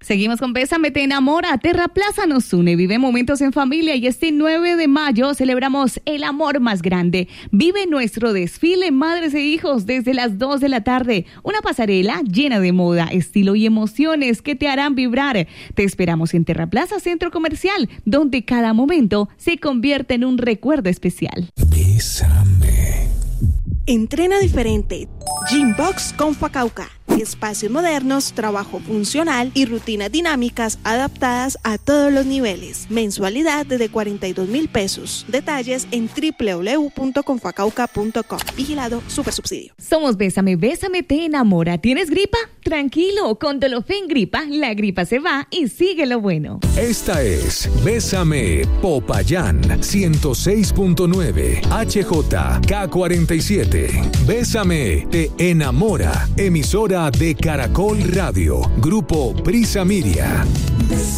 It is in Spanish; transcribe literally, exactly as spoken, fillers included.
Seguimos con Bésame te enamora. Terra Plaza nos une. Vive momentos en familia y este nueve de mayo celebramos el amor más grande. Vive nuestro desfile Madres e Hijos desde las dos de la tarde. Una pasarela llena de moda, estilo y emociones que te harán vibrar. Te esperamos en Terra Plaza Centro Comercial, donde cada momento se convierte en un recuerdo especial. Bésame. Entrena diferente. Gymbox con Facauca. Espacios modernos, trabajo funcional y rutinas dinámicas adaptadas a todos los niveles. Mensualidad desde cuarenta y dos mil pesos. Detalles en doble u doble u doble u punto confacauca punto com. Vigilado Supersubsidio. Somos Bésame, Bésame te enamora. ¿Tienes gripa? Tranquilo, con Dolofen Gripa, la gripa se va y sigue lo bueno. Esta es Bésame Popayán ciento seis punto nueve H J K cuarenta y siete. Bésame te enamora. Emisora de Caracol Radio. Grupo Prisa Miria.